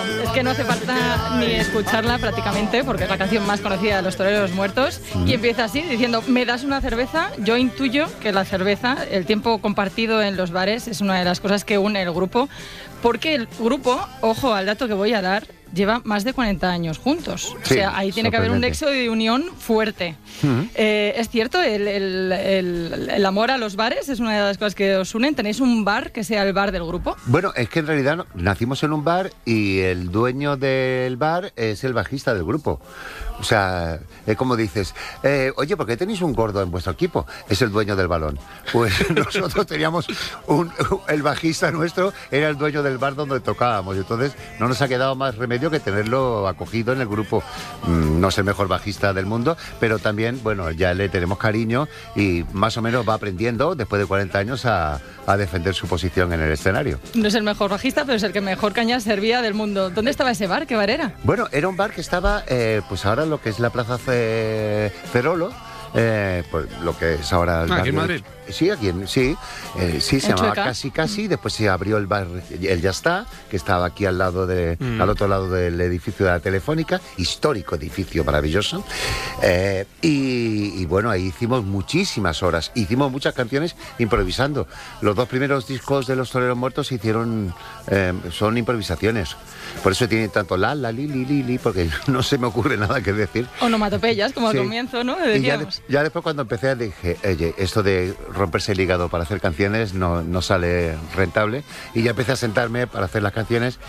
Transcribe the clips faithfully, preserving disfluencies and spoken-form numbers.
es que no hace falta ni escucharla prácticamente, porque es la canción más conocida de Los Toreros Muertos, mm. y empieza así, diciendo, ¿me das una cerveza? Yo intuyo que la cerveza, el tiempo compartido en los bares, es una de las cosas que une el grupo, porque el grupo, ojo al dato que voy a dar, lleva más de cuarenta años juntos. Sí, o sea, ahí tiene que haber un nexo de unión fuerte. Uh-huh. Eh, es cierto, el, el, el, el amor a los bares es una de las cosas que os unen. ¿Tenéis un bar que sea el bar del grupo? Bueno, es que en realidad no, nacimos en un bar y el dueño del bar es el bajista del grupo. O sea, es como dices, eh, oye, ¿por qué tenéis un gordo en vuestro equipo? Es el dueño del balón. Pues nosotros teníamos un, el bajista nuestro era el dueño del bar donde tocábamos. Y entonces no nos ha quedado más remedio que tenerlo acogido en el grupo. Mm, no es el mejor bajista del mundo, pero también, bueno, ya le tenemos cariño y más o menos va aprendiendo, después de cuarenta años, a, a defender su posición en el escenario. No es el mejor bajista, pero es el que mejor caña servía del mundo. ¿Dónde estaba ese bar? ¿Qué bar era? Bueno, era un bar que estaba, eh, pues ahora lo que es la Plaza Ferolo, eh, pues lo que es ahora el ah, aquí en Madrid. Sí, aquí en, sí, eh, sí, se llamaba Casi Casi, mm. después se abrió el bar El Ya Está, que estaba aquí al lado de, mm. al otro lado del edificio de la Telefónica, histórico edificio maravilloso, eh, y, y bueno, ahí hicimos muchísimas horas, hicimos muchas canciones improvisando. Los dos primeros discos de Los Toreros Muertos se hicieron, eh, son improvisaciones, por eso tiene tanto la, la, li, li, li, li, porque no se me ocurre nada que decir. Onomatopeyas, como sí. al comienzo, ¿no? Y ya, de, ya después cuando empecé dije, oye, esto de romperse el hígado para hacer canciones no, no sale rentable, y ya empecé a sentarme para hacer las canciones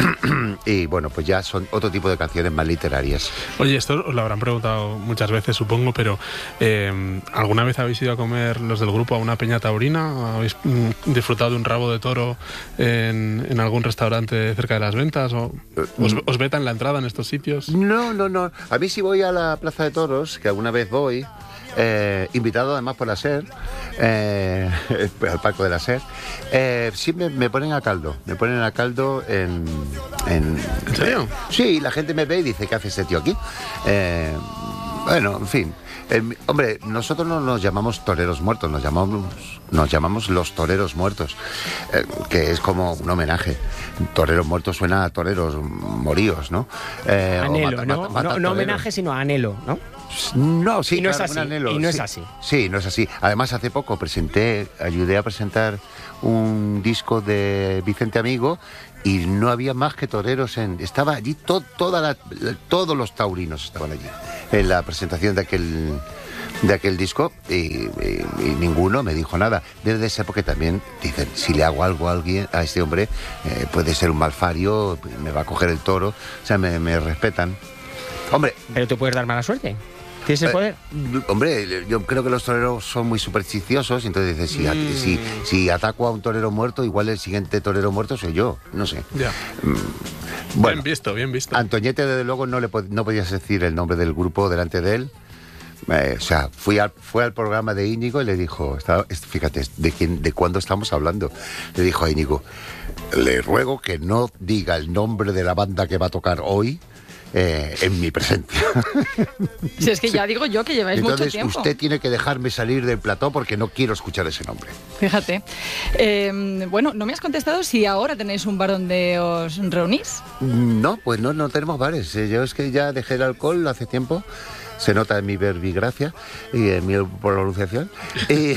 y bueno, pues ya son otro tipo de canciones más literarias. Oye, esto os lo habrán preguntado muchas veces, supongo, pero eh, ¿alguna vez habéis ido a comer los del grupo a una peña taurina? ¿Habéis mm, disfrutado de un rabo de toro en, en algún restaurante cerca de Las Ventas? ¿O os, os vetan la entrada en estos sitios? No, no, no. A mí sí voy a la Plaza de Toros, que alguna vez voy, Eh, invitado además por la SER, eh, al Parque de la SER, eh, sí me, me ponen a caldo, me ponen a caldo en... ¿En, ¿En serio? Eh, sí, la gente me ve y dice, ¿qué hace ese tío aquí? Eh, bueno, en fin. Eh, hombre, nosotros no nos llamamos toreros muertos, nos llamamos, nos llamamos los toreros muertos, eh, que es como un homenaje. Toreros muertos suena a toreros moríos, ¿no? Eh, anhelo, mata, ¿no? Mata, mata no, no homenaje, sino anhelo, ¿no? No, sí, y no claro, es así, anhelo, y no sí, es así. Sí, no es así. Además, hace poco presenté, ayudé a presentar un disco de Vicente Amigo y no había más que toreros en... Estaba allí, to, toda la, todos los taurinos estaban allí en la presentación de aquel... de aquel disco y, y, y ninguno me dijo nada. Desde esa época también dicen, si le hago algo a alguien, a este hombre, eh, puede ser un malfario, me va a coger el toro, o sea, me, me respetan. Hombre... ¿Pero te puedes dar mala suerte? ¿Tienes el poder? Eh, hombre, yo creo que los toreros son muy supersticiosos, entonces dices, si, mm. si, si ataco a un torero muerto, igual el siguiente torero muerto soy yo, no sé. Ya. Mm, bueno, bien visto, bien visto. Antoñete, desde luego, no, le no podías decir el nombre del grupo delante de él. Eh, o sea, fui al, fue al programa de Íñigo y le dijo, estaba, fíjate, ¿de quién, de cuándo estamos hablando? Le dijo a Íñigo, le ruego que no diga el nombre de la banda que va a tocar hoy eh, en mi presencia. Si es que ya digo yo que lleváis Entonces, mucho tiempo. Usted tiene que dejarme salir del plató porque no quiero escuchar ese nombre. Fíjate. Eh, bueno, no me has contestado si ahora tenéis un bar donde os reunís. No, pues no, no tenemos bares. Yo es que ya dejé el alcohol hace tiempo. Se nota en mi verbigracia y en mi pronunciación. y,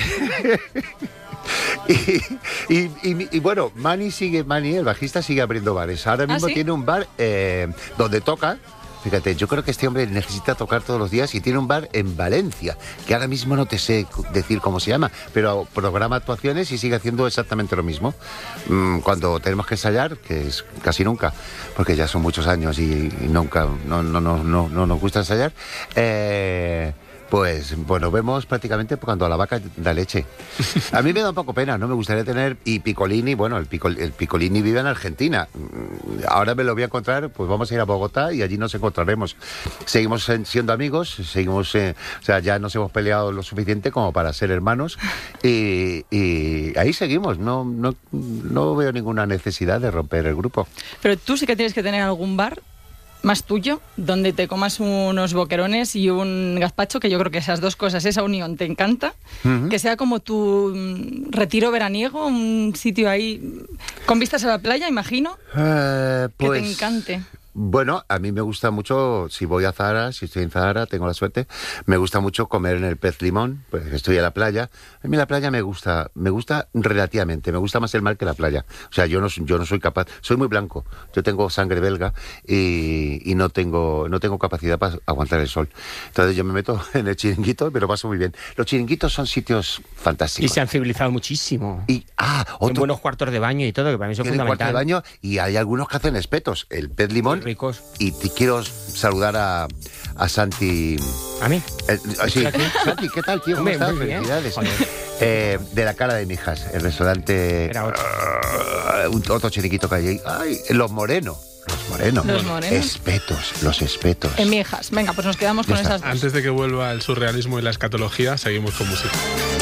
y, y, y, y bueno, Mani sigue, Mani, el bajista, sigue abriendo bares. Ahora mismo ¿Ah, sí? tiene un bar eh, donde toca. Fíjate, yo creo que este hombre necesita tocar todos los días y tiene un bar en Valencia, que ahora mismo no te sé decir cómo se llama, pero programa actuaciones y sigue haciendo exactamente lo mismo. Cuando tenemos que ensayar, que es casi nunca, porque ya son muchos años y, y nunca, no, no, no, no, no nos gusta ensayar, eh... Pues, bueno, vemos prácticamente cuando a la vaca da leche. A mí me da un poco pena, no me gustaría tener... Y Piccolini, bueno, el, Piccol, el Piccolini vive en Argentina. Ahora me lo voy a encontrar, pues vamos a ir a Bogotá y allí nos encontraremos. Seguimos siendo amigos, seguimos... Eh, o sea, ya nos hemos peleado lo suficiente como para ser hermanos. Y, y ahí seguimos, no, no, no veo ninguna necesidad de romper el grupo. Pero tú sí que tienes que tener algún bar más tuyo, donde te comas unos boquerones y un gazpacho, que yo creo que esas dos cosas, esa unión te encanta, uh-huh. que sea como tu retiro veraniego, un sitio ahí con vistas a la playa, imagino, uh, pues... que te encante. Bueno, a mí me gusta mucho, si voy a Zahara, si estoy en Zahara, tengo la suerte, me gusta mucho comer en el Pez Limón, pues estoy en la playa. A mí la playa me gusta, me gusta relativamente, me gusta más el mar que la playa. O sea, yo no, yo no soy capaz, soy muy blanco, yo tengo sangre belga y, y no tengo, no tengo capacidad para aguantar el sol. Entonces yo me meto en el chiringuito y me lo paso muy bien. Los chiringuitos son sitios fantásticos. Y se han civilizado muchísimo. Y, ah, otro, en buenos cuartos de baño y todo, que para mí eso es fundamental. Cuartos de baño y hay algunos que hacen espetos. El Pez Limón. Ricos. Y te quiero saludar a, a Santi. ¿A mí? Eh, sí. Santi, ¿qué tal, tío? ¿Cómo Hombre, estás? muy bien. Felicidades. Eh, de la Cala de Mijas, el restaurante. Era otro. Uh, un, otro chiringuito que hay ahí. Ay, Los Moreno. Los Moreno. Los Moreno. Espetos, los espetos. En Mijas. Venga, pues nos quedamos con esas dos. Antes de que vuelva el surrealismo y la escatología, seguimos con música.